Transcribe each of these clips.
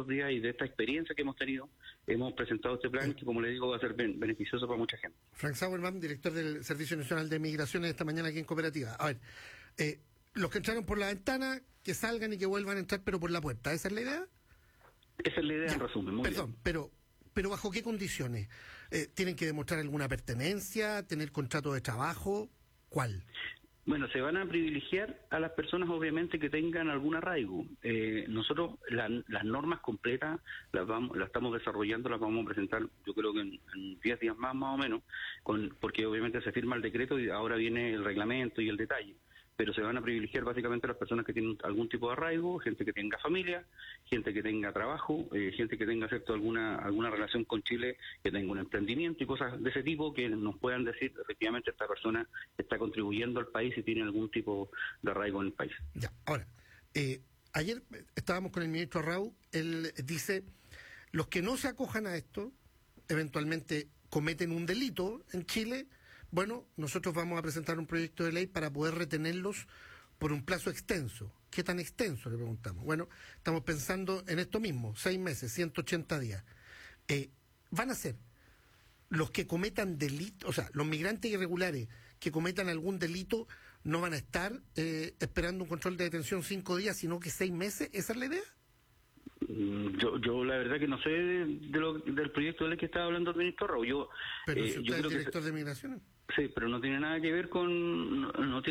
estos días y de esta experiencia que hemos tenido, hemos presentado este plan que, como le digo, va a ser beneficioso para mucha gente. Frank Sauerman, director del Servicio Nacional de Migraciones, esta mañana aquí en Cooperativa. A ver, los que entraron por la ventana, que salgan y que vuelvan a entrar, pero por la puerta. ¿Esa es la idea? Esa es la idea, en resumen. Muy bien. Pero ¿bajo qué condiciones? ¿Tienen que demostrar alguna pertenencia, tener contrato de trabajo? ¿Cuál? Bueno, se van a privilegiar a las personas, obviamente, que tengan algún arraigo. Nosotros las normas completas las estamos desarrollando, las vamos a presentar, yo creo que en 10 días más o menos, porque obviamente se firma el decreto y ahora viene el reglamento y el detalle. Pero se van a privilegiar básicamente a las personas que tienen algún tipo de arraigo, gente que tenga familia, gente que tenga trabajo, gente que tenga alguna relación con Chile, que tenga un emprendimiento y cosas de ese tipo, que nos puedan decir efectivamente esta persona está contribuyendo al país y tiene algún tipo de arraigo en el país. Ya, ahora, ayer estábamos con el ministro Arrau, él dice, los que no se acojan a esto, eventualmente cometen un delito en Chile. Bueno, nosotros vamos a presentar un proyecto de ley para poder retenerlos por un plazo extenso. ¿Qué tan extenso?, le preguntamos. Bueno, estamos pensando en esto mismo, 6 meses, 180 días. Van a ser los que cometan delitos, o sea, los migrantes irregulares que cometan algún delito no van a estar esperando un control de detención 5 días, sino que 6 meses. ¿Esa es la idea? Yo la verdad que no sé del proyecto de ley que estaba hablando el ministro Arrau. Pero si usted es el director de Migraciones. Sí, pero no tiene nada que ver con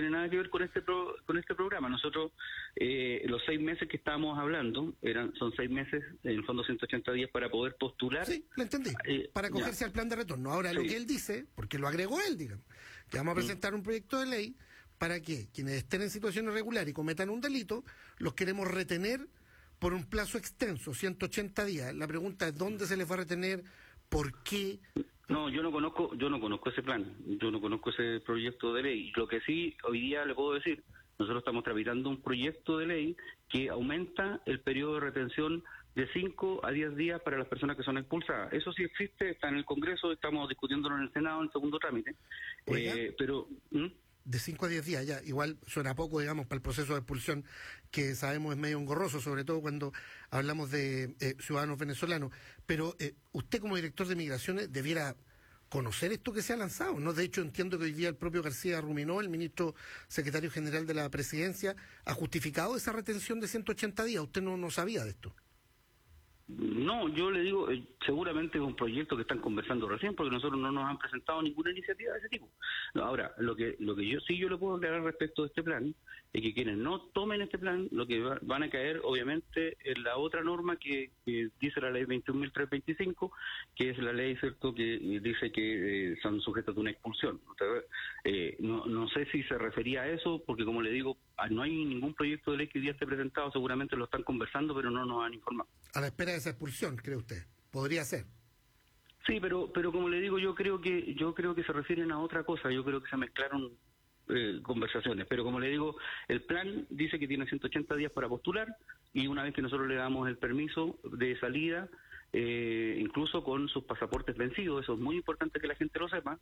este programa. Nosotros los 6 meses que estábamos hablando son 6 meses, en el fondo 180 días para poder postular. Sí, lo entendí. Para acogerse al plan de retorno. Ahora, lo que él dice, porque lo agregó él, digamos, que vamos a presentar un proyecto de ley para que quienes estén en situación irregular y cometan un delito, los queremos retener por un plazo extenso, 180 días. La pregunta es, ¿dónde se les va a retener? ¿Por qué? No, yo no conozco ese plan, yo no conozco ese proyecto de ley. Lo que sí hoy día le puedo decir, nosotros estamos tramitando un proyecto de ley que aumenta el periodo de retención de 5 a 10 días para las personas que son expulsadas. Eso sí existe, está en el Congreso, estamos discutiéndolo en el Senado en segundo trámite. De 5 a 10 días, ya, igual suena poco, digamos, para el proceso de expulsión, que sabemos es medio engorroso, sobre todo cuando hablamos de ciudadanos venezolanos. Pero usted, como director de Migraciones, debiera conocer esto que se ha lanzado, ¿no? De hecho, entiendo que hoy día el propio García Ruminó, el ministro secretario general de la Presidencia, ha justificado esa retención de 180 días. ¿Usted no sabía de esto? No, yo le digo, seguramente es un proyecto que están conversando recién, porque nosotros no nos han presentado ninguna iniciativa de ese tipo. Ahora, lo que yo le puedo aclarar respecto de este plan es que quienes no tomen este plan, lo que van a caer, obviamente, en la otra norma que dice la ley 21.325, que es la ley, cierto, que dice que son sujetos de una expulsión. No sé si se refería a eso, porque como le digo, no hay ningún proyecto de ley que hoy día esté presentado, seguramente lo están conversando, pero no nos han informado. A la espera de esa expulsión, ¿cree usted? ¿Podría ser? Sí, pero como le digo, yo creo que se refieren a otra cosa. Yo creo que se mezclaron conversaciones. Pero como le digo, el plan dice que tiene 180 días para postular, y una vez que nosotros le damos el permiso de salida, incluso con sus pasaportes vencidos, eso es muy importante que la gente lo sepa,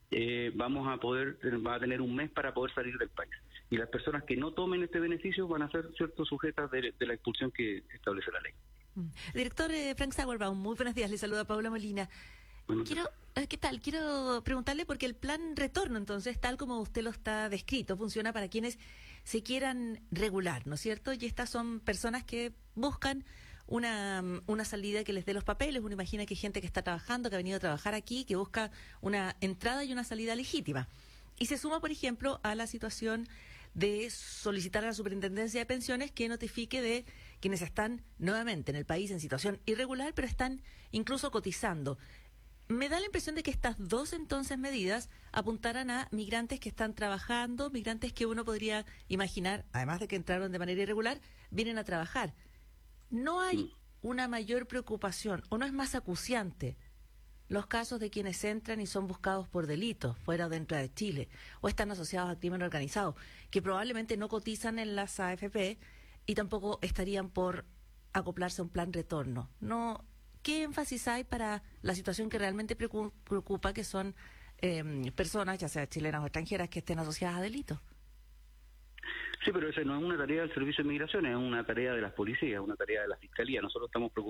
va a tener un mes para poder salir del país. Y las personas que no tomen este beneficio van a ser, cierto, sujetas de la expulsión que establece la ley. Director Frank Sauerbaum, muy buenos días, le saluda Paula Molina. ¿Qué tal? Quiero preguntarle, porque el plan retorno, entonces, tal como usted lo está descrito, funciona para quienes se quieran regular, ¿no es cierto? Y estas son personas que buscan una salida que les dé los papeles. Uno imagina que hay gente que está trabajando, que ha venido a trabajar aquí, que busca una entrada y una salida legítima. Y se suma, por ejemplo, a la situación de solicitar a la Superintendencia de Pensiones que notifique de quienes están nuevamente en el país en situación irregular, pero están incluso cotizando. Me da la impresión de que estas dos, entonces, medidas apuntaran a migrantes que están trabajando, migrantes que uno podría imaginar, además de que entraron de manera irregular, vienen a trabajar. ¿No hay una mayor preocupación, o no es más acuciante, los casos de quienes entran y son buscados por delitos fuera o dentro de Chile, o están asociados al crimen organizado, que probablemente no cotizan en las AFP y tampoco estarían por acoplarse a un plan retorno? No, ¿qué énfasis hay para la situación que realmente preocupa, que son personas, ya sea chilenas o extranjeras, que estén asociadas a delitos? Sí, pero esa no es una tarea del Servicio de Migraciones, es una tarea de las policías, una tarea de la Fiscalía. Nosotros estamos